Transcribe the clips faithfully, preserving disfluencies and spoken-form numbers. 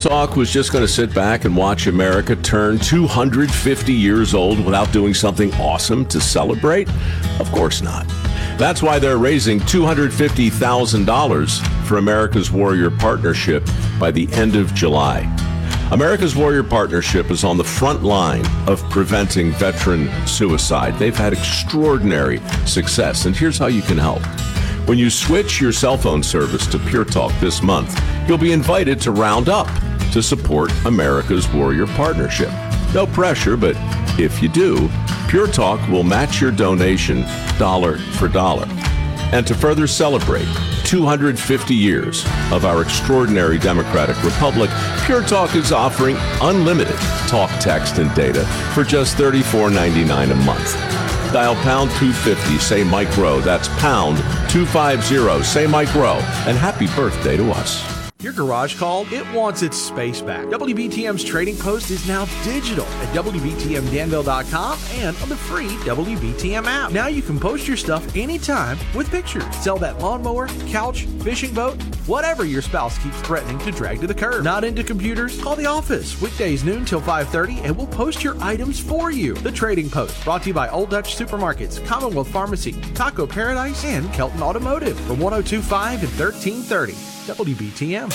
Talk was just going to sit back and watch America turn two hundred fifty years old without doing something awesome to celebrate? Of course not. That's why they're raising two hundred fifty thousand dollars for America's Warrior Partnership by the end of July. America's Warrior Partnership is on the front line of preventing veteran suicide. They've had extraordinary success, and here's how you can help. When you switch your cell phone service to Pure Talk this month, you'll be invited to round up to support America's Warrior Partnership. No pressure, but if you do, Pure Talk will match your donation dollar for dollar. And to further celebrate two hundred fifty years of our extraordinary democratic republic, Pure Talk is offering unlimited talk, text, and data for just thirty-four ninety-nine a month. Dial pound two fifty, say Mike Rowe. That's pound two fifty, say Mike Rowe. And happy birthday to us. Your garage called? It wants its space back. W B T M's Trading Post is now digital at W B T M Danville dot com and on the free W B T M app. Now you can post your stuff anytime with pictures. Sell that lawnmower, couch, fishing boat, whatever your spouse keeps threatening to drag to the curb. Not into computers? Call the office. Weekdays noon till five thirty and we'll post your items for you. The Trading Post, brought to you by Old Dutch Supermarkets, Commonwealth Pharmacy, Taco Paradise, and Kelton Automotive from one oh two point five and thirteen thirty. W B T M.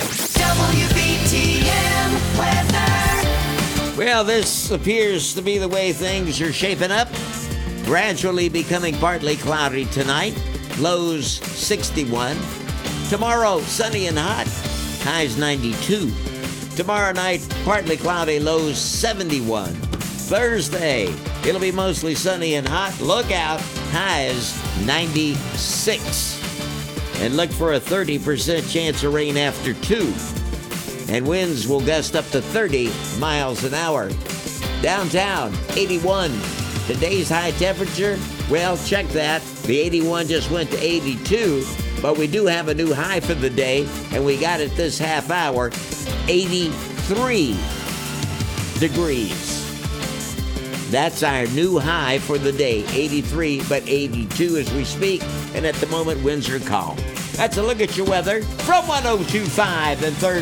W B T M weather. Well, this appears to be the way things are shaping up. Gradually becoming partly cloudy tonight. Lows sixty-one. Tomorrow, sunny and hot. Highs ninety-two. Tomorrow night, partly cloudy. Lows seventy-one. Thursday, it'll be mostly sunny and hot. Look out. Highs ninety-six. And look for a thirty percent chance of rain after two. And winds will gust up to thirty miles an hour. Downtown, eighty-one. Today's high temperature, well, check that. The eighty-one just went to eighty-two, but we do have a new high for the day, and we got it this half hour, eighty-three degrees. That's our new high for the day, eighty-three, but eighty-two as we speak. And at the moment, winds are calm. That's a look at your weather from one oh two point five and third